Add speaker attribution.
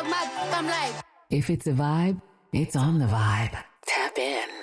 Speaker 1: talk my, I'm like.
Speaker 2: If it's a vibe, it's on the vibe. Tap in.